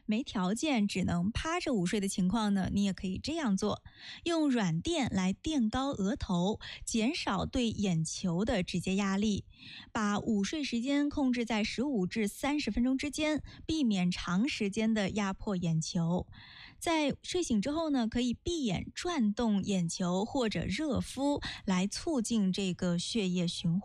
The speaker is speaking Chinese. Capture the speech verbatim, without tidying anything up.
没条件只能趴着午睡的情况呢，你也可以这样做：用软垫来垫高额头，减少对眼球的直接压力，把午睡时间控制在十五至三十分钟之间，避免长时间的压迫眼球。在睡醒之后呢，可以闭眼转动眼球或者热敷，来促进这个血液循环。